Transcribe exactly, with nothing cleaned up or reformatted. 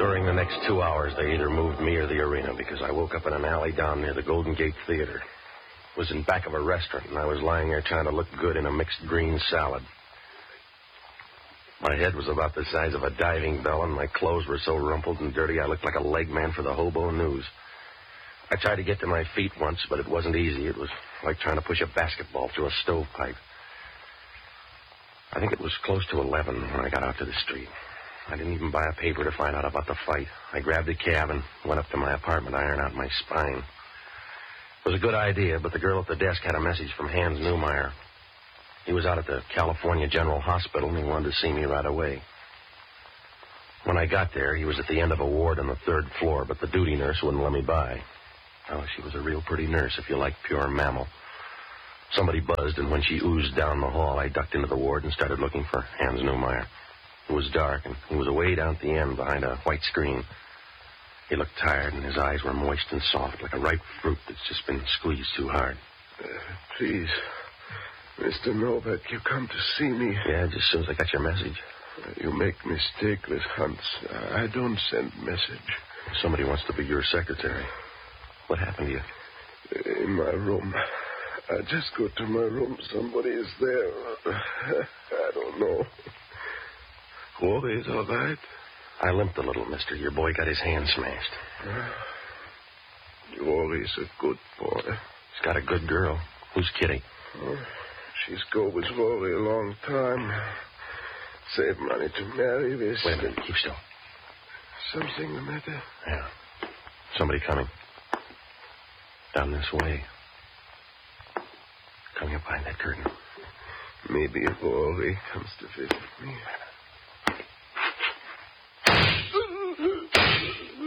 During the next two hours, they either moved me or the arena because I woke up in an alley down near the Golden Gate Theater. It was in back of a restaurant, and I was lying there trying to look good in a mixed green salad. My head was about the size of a diving bell, and my clothes were so rumpled and dirty I looked like a leg man for the Hobo News. I tried to get to my feet once, but it wasn't easy. It was like trying to push a basketball through a stovepipe. I think it was close to eleven when I got out to the street. I didn't even buy a paper to find out about the fight. I grabbed a cab and went up to my apartment, ironing out my spine. It was a good idea, but the girl at the desk had a message from Hans Newmeyer. He was out at the California General Hospital, and he wanted to see me right away. When I got there, he was at the end of a ward on the third floor, but the duty nurse wouldn't let me by. Oh, she was a real pretty nurse, if you like pure mammal. Somebody buzzed, and when she oozed down the hall, I ducked into the ward and started looking for Hans Newmeyer. It was dark, and he was away down at the end behind a white screen. He looked tired, and his eyes were moist and soft, like a ripe fruit that's just been squeezed too hard. Uh, please, Mister Novak, you come to see me. Yeah, just as soon as I got your message. Uh, you make mistake with Hans. Uh, I don't send message. Somebody wants to be your secretary. What happened to you? Uh, in my room. I just go to my room. Somebody is there. I don't know. Rory is all right? I limped a little, mister. Your boy got his hand smashed. Uh, Rory is a good boy. He's got a good girl. Who's Kitty? Uh, she's go with Rory a long time. Save money to marry with. Wait a minute. Keep still. Something the matter? Yeah. Somebody coming. Down this way. Coming up behind that curtain. Maybe Rory comes to visit me.